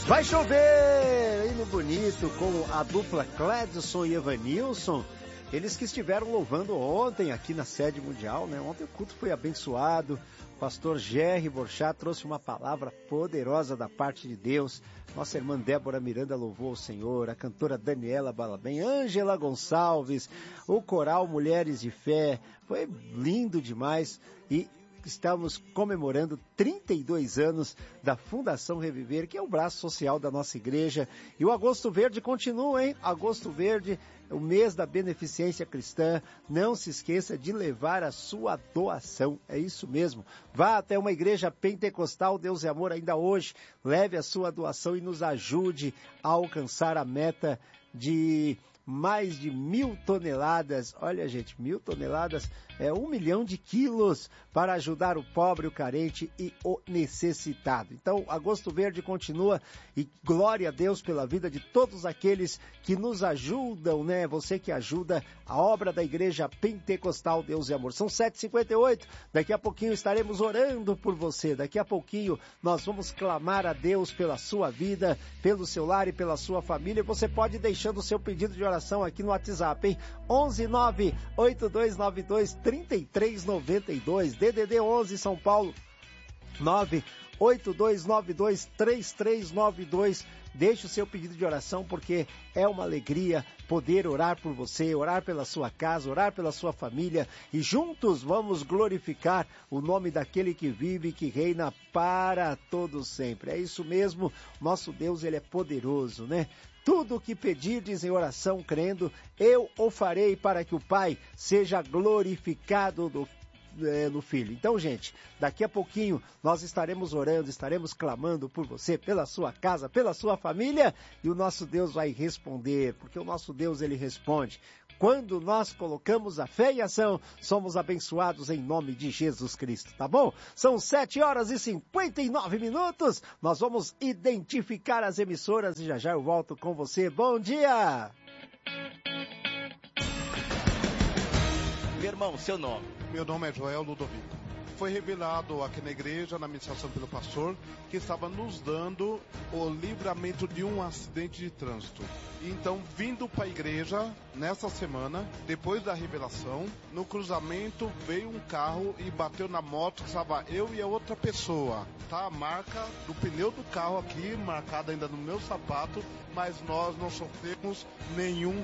Vai chover! Hino bonito com a dupla Cledson e Evanilson. Eles que estiveram louvando ontem aqui na sede mundial, né? Ontem o culto foi abençoado. O pastor Jerry Borchat trouxe uma palavra poderosa da parte de Deus. Nossa irmã Débora Miranda louvou o Senhor. A cantora Daniela Balabem, Ângela Gonçalves, o coral Mulheres de Fé. Foi lindo demais e estamos comemorando 32 anos da Fundação Reviver, que é o braço social da nossa igreja. E o Agosto Verde continua, hein? Agosto Verde, o mês da beneficência cristã. Não se esqueça de levar a sua doação. É isso mesmo. Vá até uma igreja pentecostal, Deus é Amor, ainda hoje. Leve a sua doação e nos ajude a alcançar a meta de mais de 1.000 toneladas, olha gente, 1.000 toneladas é 1 milhão de quilos para ajudar o pobre, o carente e o necessitado. Então, Agosto Verde continua e glória a Deus pela vida de todos aqueles que nos ajudam, né? Você que ajuda a obra da Igreja Pentecostal Deus e Amor. São 7h58, daqui a pouquinho estaremos orando por você, daqui a pouquinho nós vamos clamar a Deus pela sua vida, pelo seu lar e pela sua família. Você pode ir deixando o seu pedido de oração aqui no WhatsApp, hein? 11982923392, DDD 11 São Paulo, 982923392. Deixe o seu pedido de oração, porque é uma alegria poder orar por você, orar pela sua casa, orar pela sua família, e juntos vamos glorificar o nome daquele que vive e que reina para todos sempre. É isso mesmo, nosso Deus, ele é poderoso, né? Tudo o que pedirdes em oração crendo, eu o farei para que o Pai seja glorificado no Filho. Então, gente, daqui a pouquinho nós estaremos orando, estaremos clamando por você, pela sua casa, pela sua família, e o nosso Deus vai responder, porque o nosso Deus, ele responde. Quando nós colocamos a fé em ação, somos abençoados em nome de Jesus Cristo, tá bom? São 7h59, nós vamos identificar as emissoras e já já eu volto com você. Bom dia! Meu irmão, seu nome? Meu nome é Joel Ludovico. Foi revelado aqui na igreja, na ministração pelo pastor, que estava nos dando o livramento de um acidente de trânsito. Então, vindo para a igreja, nessa semana, depois da revelação, no cruzamento veio um carro e bateu na moto, que estava eu e a outra pessoa. Tá a marca do pneu do carro aqui, marcada ainda no meu sapato, mas nós não sofremos nenhum